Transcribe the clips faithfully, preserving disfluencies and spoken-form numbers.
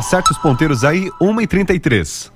Acerte os ponteiros aí, uma e trinta e três.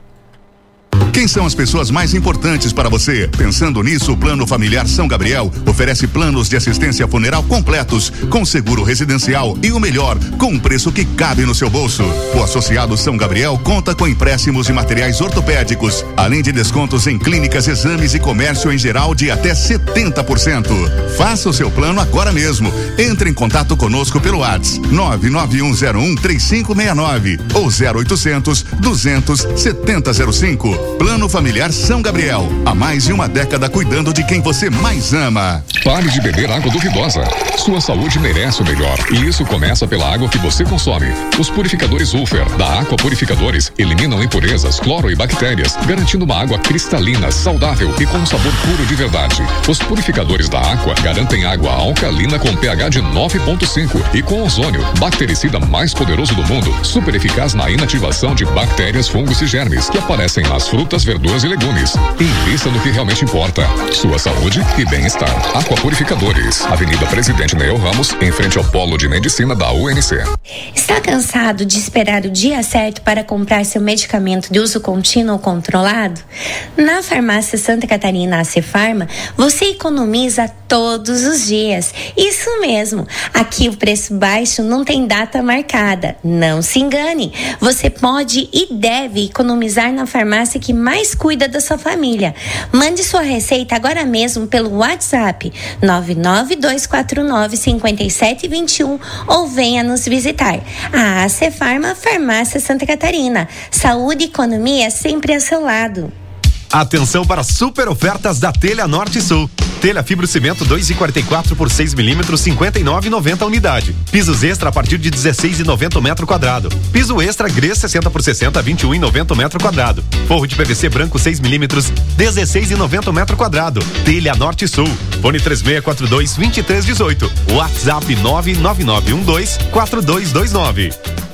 Quem são as pessoas mais importantes para você? Pensando nisso, o Plano Familiar São Gabriel oferece planos de assistência funeral completos, com seguro residencial e o melhor, com um preço que cabe no seu bolso. O associado São Gabriel conta com empréstimos de materiais ortopédicos, além de descontos em clínicas, exames e comércio em geral de até setenta por cento. Faça o seu plano agora mesmo. Entre em contato conosco pelo WhatsApp nove nove um zero um três cinco seis nove ou zero oitocentos, duzentos, setenta zero cinco. Plano Familiar São Gabriel. Há mais de uma década cuidando de quem você mais ama. Pare de beber água duvidosa. Sua saúde merece o melhor. E isso começa pela água que você consome. Os purificadores Ulfer da Aqua Purificadores eliminam impurezas, cloro e bactérias, garantindo uma água cristalina, saudável e com um sabor puro de verdade. Os purificadores da Aqua garantem água alcalina com pH de nove ponto cinco e com ozônio, bactericida mais poderoso do mundo, super eficaz na inativação de bactérias, fungos e germes que aparecem nas frutas, verduras e legumes. Invista no que realmente importa: sua saúde e bem-estar. Aqua Purificadores, Avenida Presidente Neo Ramos, em frente ao Polo de Medicina da U N C. Está cansado de esperar o dia certo para comprar seu medicamento de uso contínuo ou controlado? Na Farmácia Santa Catarina A C Farma, você economiza todos os dias. Isso mesmo. Aqui o preço baixo não tem data marcada. Não se engane. Você pode e deve economizar na farmácia que mais cuida da sua família. Mande sua receita agora mesmo pelo WhatsApp nove nove dois quatro nove cinco sete dois um ou venha nos visitar. A A C Farma, Farmácia Santa Catarina. Saúde e economia sempre ao seu lado. Atenção para super ofertas da Telha Norte Sul. Telha fibrocimento dois e quarenta e quatro por seis milímetros, cinquenta e nove e noventa unidade. Pisos extra a partir de dezesseis e noventa metro quadrado. Piso extra Gres sessenta por sessenta, vinte e um e noventa metro quadrado. Forro de P V C branco seis milímetros, dezesseis e noventa metro quadrado. Telha Norte Sul. Fone três seis quatro dois, dois três um oito. WhatsApp nove nove nove um dois quatro dois dois nove.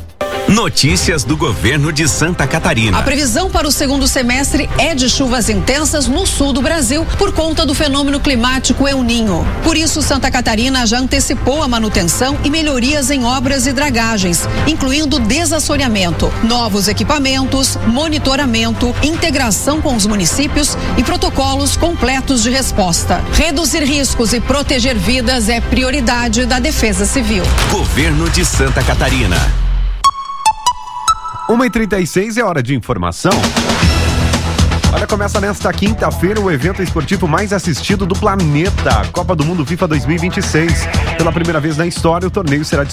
Notícias do governo de Santa Catarina. A previsão para o segundo semestre é de chuvas intensas no sul do Brasil por conta do fenômeno climático El Ninho. Por isso, Santa Catarina já antecipou a manutenção e melhorias em obras e dragagens, incluindo desassoreamento, novos equipamentos, monitoramento, integração com os municípios e protocolos completos de resposta. Reduzir riscos e proteger vidas é prioridade da Defesa Civil. Governo de Santa Catarina. uma e trinta e seis é hora de informação. Olha, começa nesta quinta-feira o evento esportivo mais assistido do planeta, a Copa do Mundo FIFA dois mil e vinte e seis. Pela primeira vez na história, o torneio será